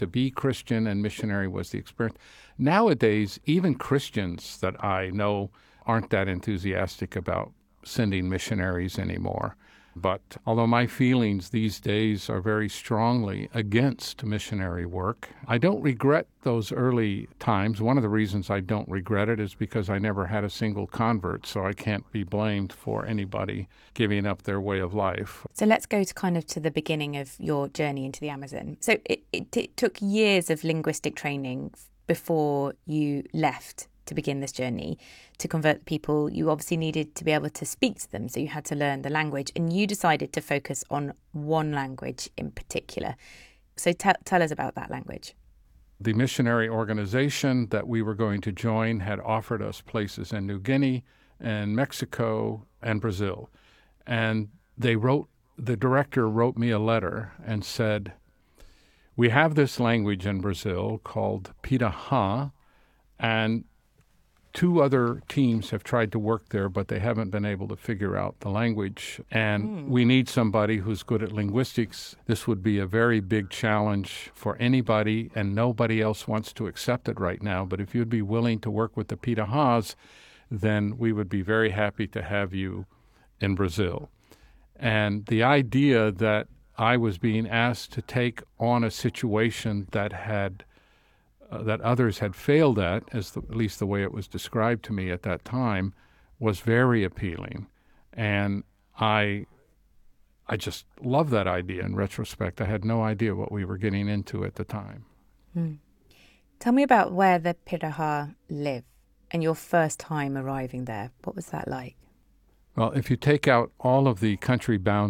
to be Christian and missionary was the experience. Nowadays, even Christians that I know aren't that enthusiastic about sending missionaries anymore. But although my feelings these days are very strongly against missionary work, I don't regret those early times. One of the reasons I don't regret it is because I never had a single convert, so I can't be blamed for anybody giving up their way of life. So let's go to kind of to the beginning of your journey into the Amazon. So it took years of linguistic training before you left to begin this journey. To convert the people, you obviously needed to be able to speak to them, so you had to learn the language, and you decided to focus on one language in particular. So tell us about that language. The missionary organization that we were going to join had offered us places in New Guinea and Mexico and Brazil. And the director wrote me a letter and said, "We have this language in Brazil called Piraha, and 2 other teams have tried to work there, but they haven't been able to figure out the language. And we need somebody who's good at linguistics. This would be a very big challenge for anybody, and nobody else wants to accept it right now. But if you'd be willing to work with the Pirahas, then we would be very happy to have you in Brazil." And the idea that I was being asked to take on a situation that others had failed at, at least the way it was described to me at that time, was very appealing. And I just love that idea in retrospect. I had no idea what we were getting into at the time. Tell me about where the Piraha live and your first time arriving there. What was that like? Well, if you take out all of the country boundaries